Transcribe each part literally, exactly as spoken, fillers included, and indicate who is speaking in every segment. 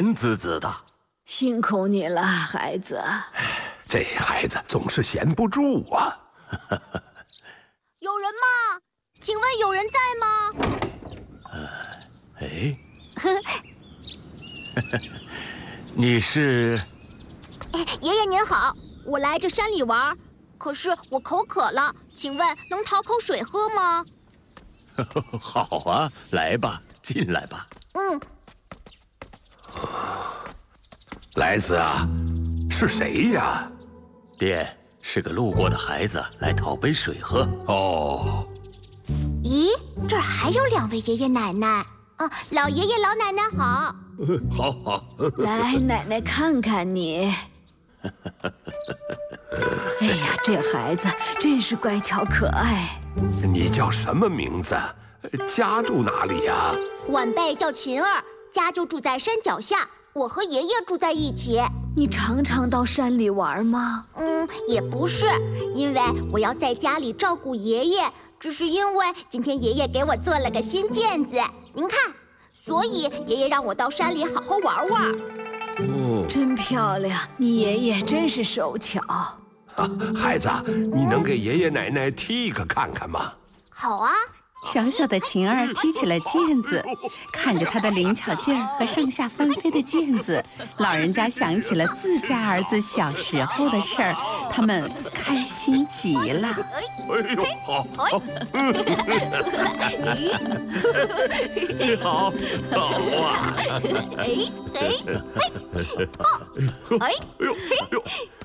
Speaker 1: 甜滋滋的。
Speaker 2: 辛苦你了，孩子。
Speaker 3: 这孩子总是闲不住啊。
Speaker 4: 有人吗？请问有人在吗？
Speaker 1: 呃，哎，你是？
Speaker 4: 爷爷您好，我来这山里玩，可是我口渴了，请问能讨口水喝吗？
Speaker 1: 好啊，来吧，进来吧。
Speaker 4: 嗯。
Speaker 3: 来子啊，是谁呀？
Speaker 1: 爹，是个路过的孩子，来讨杯水喝。
Speaker 3: 哦。
Speaker 4: 咦，这儿还有两位爷爷奶奶啊！老爷爷老奶奶好。
Speaker 3: 好好。
Speaker 2: 来，奶奶看看你。哎呀，这孩子真是乖巧可爱。
Speaker 3: 你叫什么名字？家住哪里呀？
Speaker 4: 晚辈叫琴儿，家就住在山脚下。我和爷爷住在一起。
Speaker 2: 你常常到山里玩吗？
Speaker 4: 嗯，也不是，因为我要在家里照顾爷爷，只是因为今天爷爷给我做了个新毽子，您看，所以爷爷让我到山里好好玩玩。
Speaker 3: 哦，
Speaker 2: 真漂亮，你爷爷真是手巧。
Speaker 3: 啊，孩子，你能给爷爷奶奶踢一个看看吗？
Speaker 4: 好啊。
Speaker 5: 小小的琴儿踢起了毽子，看着他的灵巧劲儿和上下翻飞的毽子，老人家想起了自家儿子小时候的事儿，他们开心极了。
Speaker 3: 哎呦，好，好，好啊！
Speaker 4: 哎哎哎哎
Speaker 3: 呦哎呦！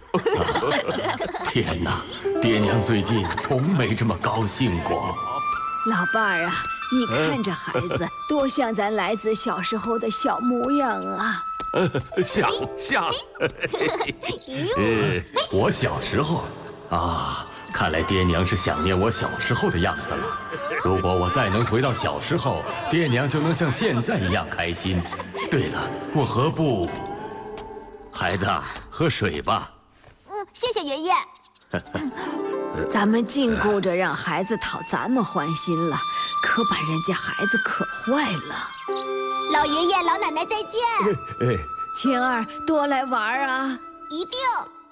Speaker 1: 天哪，爹娘最近从没这么高兴过。
Speaker 2: 老伴儿啊，你看这孩子多像咱来子小时候的小模样啊！
Speaker 3: 像像。
Speaker 1: 我小时候啊，看来爹娘是想念我小时候的样子了。如果我再能回到小时候，爹娘就能像现在一样开心。对了，我何不……孩子，喝水吧。
Speaker 4: 嗯，谢谢爷爷。
Speaker 2: 咱们净顾着让孩子讨咱们欢心了，可把人家孩子可坏了。
Speaker 4: 老爷爷老奶奶再见。
Speaker 3: 哎，
Speaker 2: 晴儿多来玩啊！
Speaker 4: 一定。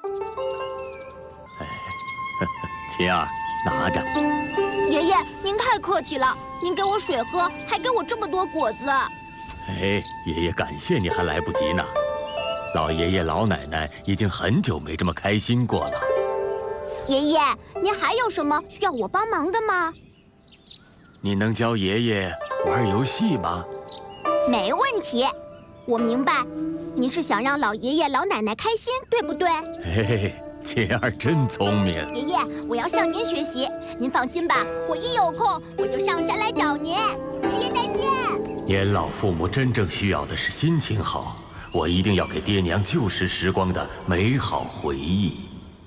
Speaker 1: 哎，琴儿拿着。
Speaker 4: 爷爷您太客气了，您给我水喝，还给我这么多果子。
Speaker 1: 哎，爷爷感谢你还来不及呢。老爷爷老奶奶已经很久没这么开心过了。
Speaker 4: 爷爷，您还有什么需要我帮忙的吗？
Speaker 1: 你能教爷爷玩游戏吗？
Speaker 4: 没问题，我明白，您是想让老爷爷老奶奶开心，对不对？
Speaker 1: 嘿嘿，琴儿真聪明。
Speaker 4: 爷爷，我要向您学习，您放心吧，我一有空我就上山来找您。爷爷再见。
Speaker 1: 年老父母真正需要的是心情好，我一定要给爹娘旧时时光的美好回忆。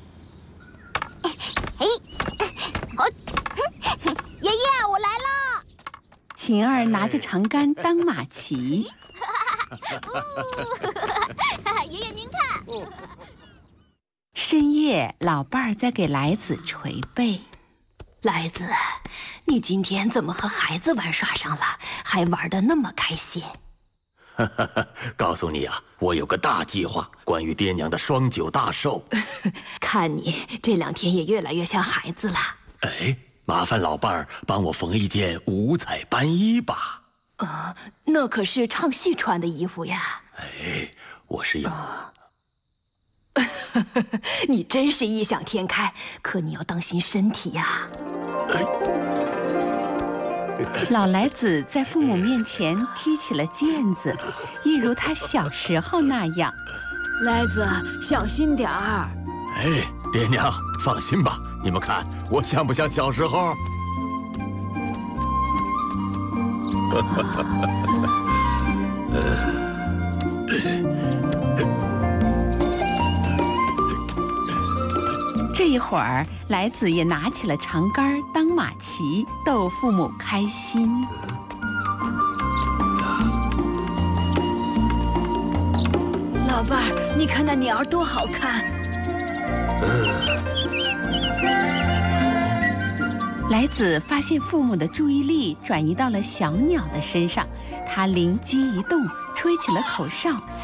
Speaker 4: 哎，好，爷爷，我来了。
Speaker 5: 琴儿拿着长杆当马骑。
Speaker 4: 爷爷您看。
Speaker 5: 深夜，老伴儿在给来子捶背。
Speaker 6: 来子，你今天怎么和孩子玩耍上了，还玩得那么开心？
Speaker 1: 告诉你啊，我有个大计划，关于爹娘的双九大寿。
Speaker 6: 看你这两天也越来越像孩子了。
Speaker 1: 哎，麻烦老伴儿帮我缝一件五彩斑衣吧。
Speaker 6: 啊、呃，那可是唱戏穿的衣服呀。
Speaker 1: 哎，我是有。
Speaker 6: 啊你真是异想天开，可你要当心身体呀。
Speaker 1: 哎，
Speaker 5: 老来子在父母面前踢起了毽子，一如他小时候那样。
Speaker 2: 来子，小心点儿。
Speaker 1: 哎，爹娘放心吧，你们看我像不像小时候？
Speaker 5: 这一会儿，来子也拿起了长杆当马骑，逗父母开心。
Speaker 2: 老伴儿，你看那鸟多好看！
Speaker 5: 来子发现父母的注意力转移到了小鸟的身上，他灵机一动，吹起了口哨，